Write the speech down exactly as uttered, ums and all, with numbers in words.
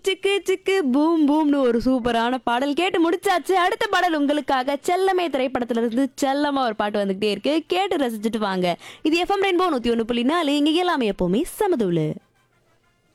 சிக்கு சிக்கு பூம் பூம்னு ஒரு சூப்பரான பாடல் கேட்டு முடிச்சாச்சு. அடுத்த பாடல் உங்களுக்காக செல்லமே திரைப்படத்துல இருந்து செல்லமா ஒரு பாட்டு வந்துகிட்டே இருக்கு. கேட்டு ரசிச்சுட்டு வாங்க. இது எஃப்எம் ரெயின்போ நூத்தி ஒண்ணு புள்ளி நாலு. இங்க எல்லாமே எப்பவுமே சமதூளு.